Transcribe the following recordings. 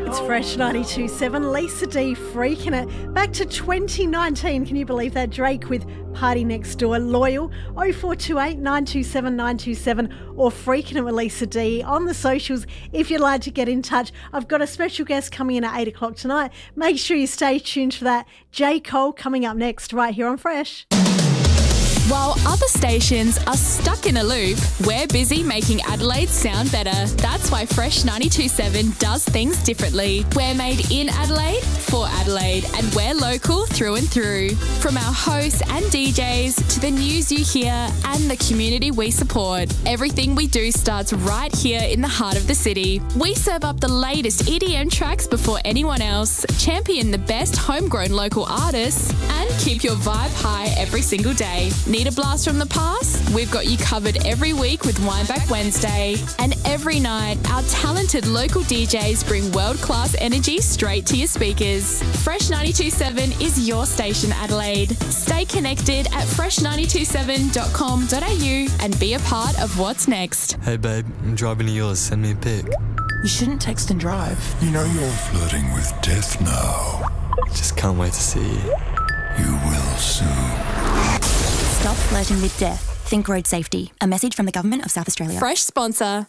It's Fresh 92.7. Lisa D freaking it. Back to 2019. Can you believe that? Drake with Party Next Door. Loyal 0428 927 927 or Freaking It with Lisa D on the socials if you'd like to get in touch. I've got a special guest coming in at 8 o'clock tonight. Make sure you stay tuned for that. J. Cole coming up next right here on Fresh. While other stations are stuck in a loop, we're busy making Adelaide sound better. That's why Fresh 92.7 does things differently. We're made in Adelaide, for Adelaide, and we're local through and through. From our hosts and DJs to the news you hear and the community we support, everything we do starts right here in the heart of the city. We serve up the latest EDM tracks before anyone else, champion the best homegrown local artists, and keep your vibe high every single day. Need a blast from the past? We've got you covered every week with Wineback Wednesday. And every night, our talented local DJs bring world-class energy straight to your speakers. Fresh 92.7 is your station, Adelaide. Stay connected at fresh927.com.au and be a part of what's next. Hey babe, I'm driving to yours. Send me a pic. You shouldn't text and drive. You know you're flirting with death now. Just can't wait to see you. You will soon. Stop flirting with death. Think road safety. A message from the Government of South Australia. Fresh sponsor.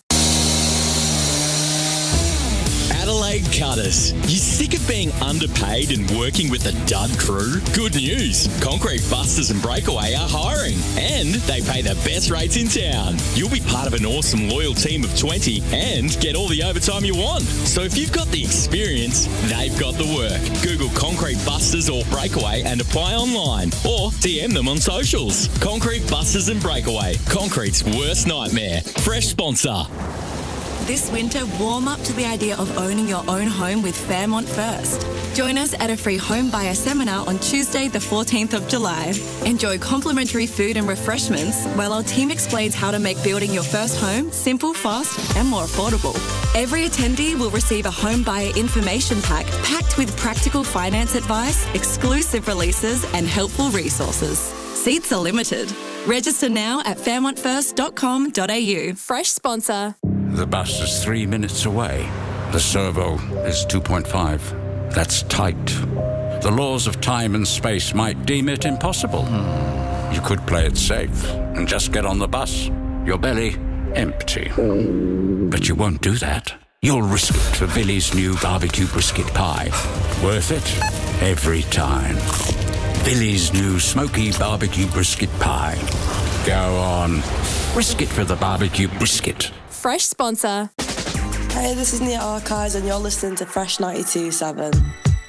Adelaide Cutters. You sick of being underpaid and working with a dud crew? Good news. Concrete Busters and Breakaway are hiring and they pay the best rates in town. You'll be part of an awesome loyal team of 20 and get all the overtime you want. So if you've got the experience, they've got the work. Google Concrete Busters or Breakaway and apply online or DM them on socials. Concrete Busters and Breakaway. Concrete's worst nightmare. Fresh sponsor. This winter, warm up to the idea of owning your own home with Fairmont First. Join us at a free home buyer seminar on Tuesday, the 14th of July. Enjoy complimentary food and refreshments while our team explains how to make building your first home simple, fast, and more affordable. Every attendee will receive a home buyer information pack packed with practical finance advice, exclusive releases, and helpful resources. Seats are limited. Register now at fairmontfirst.com.au. Fresh sponsor. The bus is 3 minutes away. The servo is 2.5. That's tight. The laws of time and space might deem it impossible. You could play it safe and just get on the bus. Your belly empty. But you won't do that. You'll risk it for Billy's new barbecue brisket pie. Worth it every time. Billy's new smoky barbecue brisket pie. Go on. Risk it for the barbecue brisket. Fresh sponsor. Hey, this is Nia Archives and you're listening to Fresh 92.7.